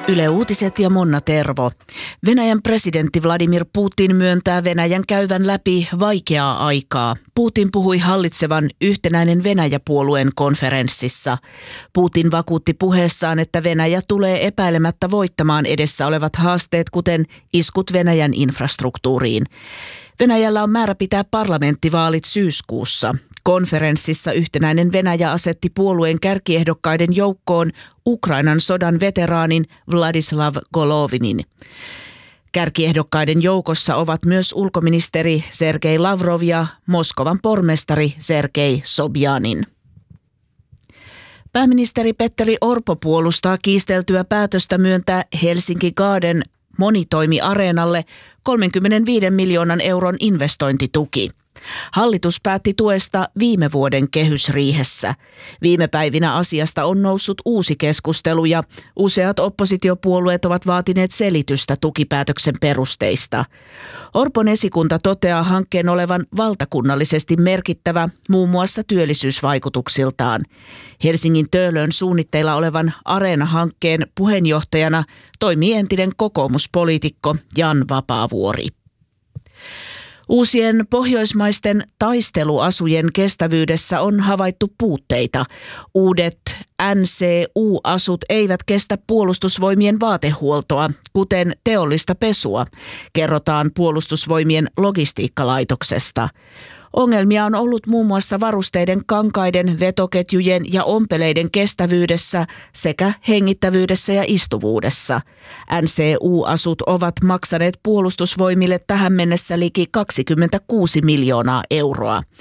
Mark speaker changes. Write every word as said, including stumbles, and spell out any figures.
Speaker 1: Yle Uutiset ja Monna Tervo. Venäjän presidentti Vladimir Putin myöntää Venäjän käyvän läpi vaikeaa aikaa. Putin puhui hallitsevan Yhtenäinen Venäjä-puolueen konferenssissa. Putin vakuutti puheessaan, että Venäjä tulee epäilemättä voittamaan edessä olevat haasteet, kuten iskut Venäjän infrastruktuuriin. Venäjällä on määrä pitää parlamenttivaalit syyskuussa. Konferenssissa Yhtenäinen Venäjä asetti puolueen kärkiehdokkaiden joukkoon Ukrainan sodan veteraanin Vladislav Golovinin. Kärkiehdokkaiden joukossa ovat myös ulkoministeri Sergei Lavrov ja Moskovan pormestari Sergei Sobjanin. Pääministeri Petteri Orpo puolustaa kiisteltyä päätöstä myöntää Helsinki Garden monitoimiareenalle kolmekymmentäviisi miljoonan euron investointituki. Hallitus päätti tuesta viime vuoden kehysriihessä. Viime päivinä asiasta on noussut uusi keskustelu ja useat oppositiopuolueet ovat vaatineet selitystä tukipäätöksen perusteista. Orpon esikunta toteaa hankkeen olevan valtakunnallisesti merkittävä muun muassa työllisyysvaikutuksiltaan. Helsingin Töölön suunnitteilla olevan Areena-hankkeen puheenjohtajana toimii entinen kokoomuspoliitikko Jan Vapaavuori. Uusien pohjoismaisten taisteluasujen kestävyydessä on havaittu puutteita. Uudet N C U-asut eivät kestä puolustusvoimien vaatehuoltoa, kuten teollista pesua, kerrotaan puolustusvoimien logistiikkalaitoksesta. Ongelmia on ollut muun muassa varusteiden, kankaiden, vetoketjujen ja ompeleiden kestävyydessä sekä hengittävyydessä ja istuvuudessa. N C U-asut ovat maksaneet puolustusvoimille tähän mennessä liki kaksikymmentäkuusi miljoonaa euroa.